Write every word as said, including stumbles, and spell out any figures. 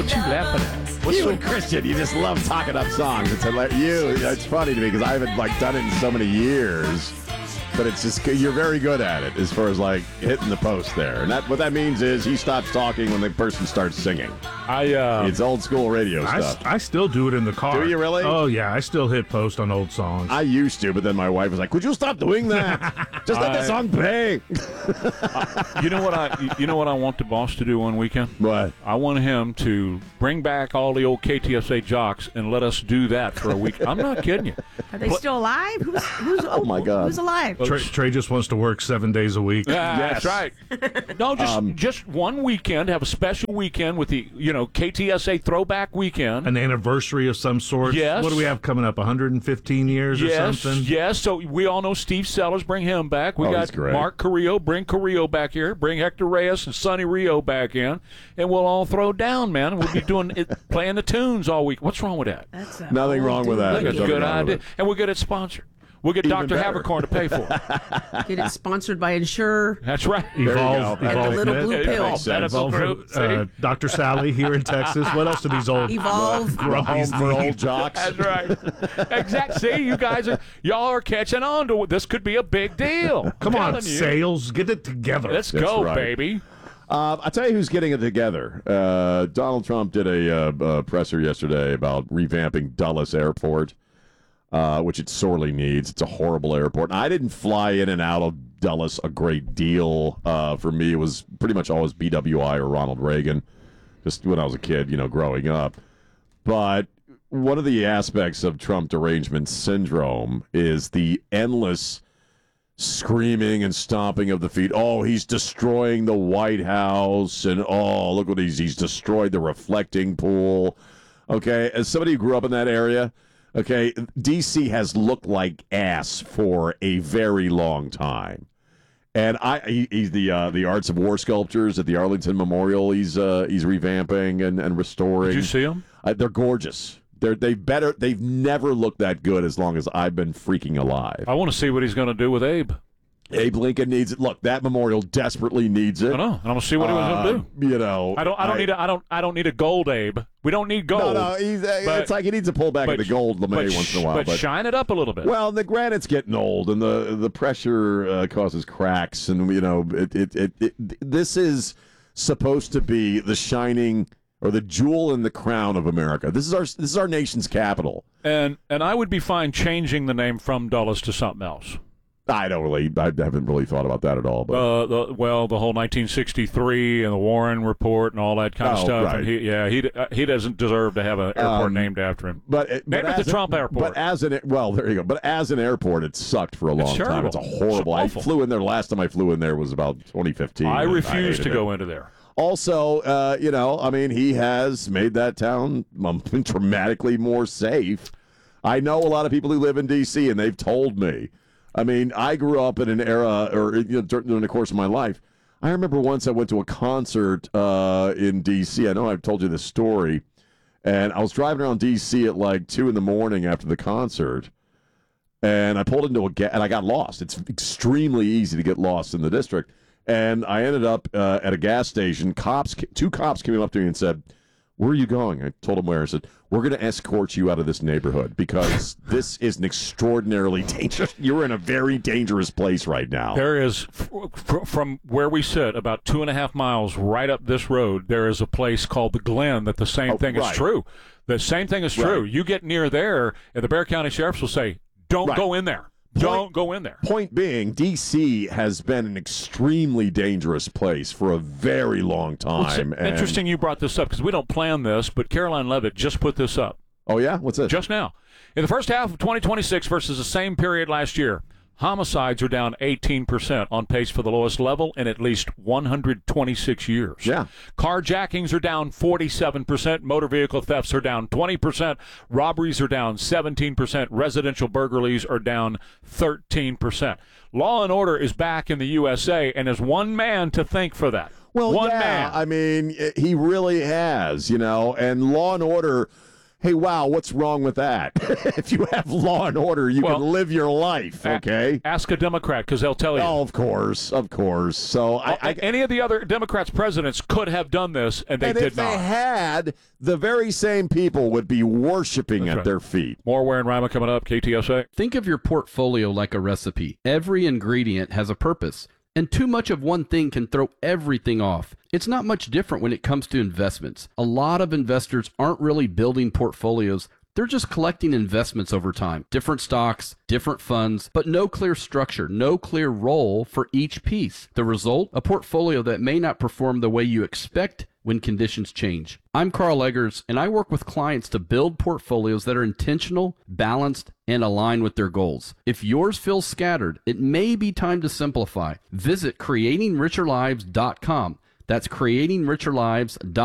What you laughing at? What's You so and Christian, you just love talking up songs. It's hilarious. You, it's funny to me because I haven't like done it in so many years. But it's just you're very good at it as far as like hitting the post there, and that what that means is he stops talking when the person starts singing. I uh, It's old school radio I, stuff. I still do it in the car. Do you really? Oh, yeah. I still hit post on old songs. I used to, but then my wife was like, "Could you stop doing that? Just let the I- song play." you know what I you know what I want the boss to do one weekend? What? I want him to bring back all the old K T S A jocks and let us do that for a week. I'm not kidding you. Are they still alive? Who's who's oh, my God. Who's alive? Trey, Trey just wants to work seven days a week. Yeah, Yes. That's right. No, just Um, just one weekend. Have a special weekend with the you know K T S A throwback weekend. An anniversary of some sort. Yes. What do we have coming up? one hundred fifteen years or Yes, something? yes. So we all know Steve Sellers. Bring him back. We Oh, got he's great. Mark Carrillo. Bring Carrillo back here. Bring Hector Reyes and Sonny Rio back in, and we'll all throw down, man. We'll be doing it, playing the tunes all week. What's wrong with that? That's a Nothing whole wrong with that. dude. That's a Nothing good wrong with idea, it. and we'll get it sponsored. We'll get Even Doctor better. Havercorn to pay for it. Get it sponsored by Insure That's right. Evolve, There you go. and the Evolve little Med. blue Yeah, pill. makes sense. Medical Evolve, group. See? uh, Doctor Sally here in Texas. What else do these old Evolve. For home grumpies for need? old jocks. That's right. Exactly. See, you guys are y'all are catching on to it. This could be a big deal. Come I'm on, telling you. sales. Get it together. Let's That's go, right. baby. Uh, I'll tell you who's getting it together. Uh, Donald Trump did a uh, uh, presser yesterday about revamping Dulles Airport, uh, which it sorely needs. It's a horrible airport. And I didn't fly in and out of Dulles a great deal. Uh, for me, it was pretty much always B W I or Ronald Reagan, just when I was a kid, you know, growing up. But one of the aspects of Trump derangement syndrome is the endless screaming and stomping of the feet. Oh, he's destroying the White House, and oh, look what he's he's destroyed the reflecting pool. Okay, as somebody who grew up in that area, okay, D C has looked like ass for a very long time. And I, he, he's the uh, the Arts of War sculptures at the Arlington Memorial. He's uh, he's revamping and, and restoring. Did you see them? Uh, they're gorgeous. They're they better. They've never looked that good as long as I've been freaking alive. I want to see what he's going to do with Abe. Abe Lincoln needs it. Look, that memorial desperately needs it. I know, and I'm going to see what he was going to do. Uh, You know, I don't. I don't need. A, I don't. I don't need a gold Abe. We don't need gold. No, no, he's, uh, but- it's like he needs to pull back at the gold LeMay but once sh- in a while. But, shine it up a little bit. well, the granite's getting old, and the the pressure uh, causes cracks, and you know, it, it, it, it this is supposed to be the shining or the jewel in the crown of America. This is our this is our nation's capital. and and I would be fine changing the name from Dulles to something else. I don't really, I haven't really thought about that at all. But Uh, the, well, the whole nineteen sixty-three and the Warren Report and all that kind of Oh, stuff. right. And he, yeah, he uh, he doesn't deserve to have an airport Um, named after him. But, it, Name but it the as a- Trump Airport. But as an well, there you go. But as an airport, it sucked for a long time. terrible. It's a horrible. It's awful. I flew in there. Last time I flew in there was about twenty fifteen. I and refuse to hated go it. into there. Also, uh, you know, I mean, he has made that town um, dramatically more safe. I know a lot of people who live in D C, and they've told me. I mean, I grew up in an era, or you know, during the course of my life. I remember once I went to a concert uh, in D C. I know I've told you this story, and I was driving around D C at like two in the morning after the concert, and I pulled into a ga- and I got lost. It's extremely easy to get lost in the district, and I ended up uh, at a gas station. Cops, two cops came up to me and said, "Where are you going?" I told them where. I said, "We're going to escort you out of this neighborhood because this is an extraordinarily dangerous. You're in a very dangerous place right now." There is, f- f- from where we sit, about two and a half miles right up this road, there is a place called the Glen that the same Oh, thing right. is true. The same thing is true. Right. You get near there, and the Bexar County Sheriffs will say, don't Right. go in there. Don't go in there. Point being, D C has been an extremely dangerous place for a very long Well, it's time. and- interesting you brought this up because we don't plan this, but Caroline Levitt just put this up Oh, yeah? What's this? just now. In the first half of twenty twenty-six versus the same period last year, homicides are down eighteen percent, on pace for the lowest level in at least one hundred twenty-six years. Yeah. Carjackings are down forty-seven percent. Motor vehicle thefts are down twenty percent. Robberies are down seventeen percent. Residential burglaries are down thirteen percent. Law and order is back in the U S A, and there's one man to thank for that. Well, one yeah, man. I mean, he really has, you know, and Law and Order hey, wow, what's wrong with that? If you have law and order, you Well, can live your life, okay? A- ask a Democrat because they'll tell you. Oh, of course, of course. So I, I Any of the other Democrats' presidents could have done this, and they and did if they not. had, the very same people would be worshiping That's at right. their feet. More Ware and Rima coming up, K T S A. Think of your portfolio like a recipe. Every ingredient has a purpose, and too much of one thing can throw everything off. It's not much different when it comes to investments. A lot of investors aren't really building portfolios. They're just collecting investments over time. Different stocks, different funds, but no clear structure, no clear role for each piece. The result? A portfolio that may not perform the way you expect when conditions change. I'm Carl Eggers, and I work with clients to build portfolios that are intentional, balanced, and align with their goals. If yours feels scattered, it may be time to simplify. Visit creating richer lives dot com. That's creating richer lives dot com.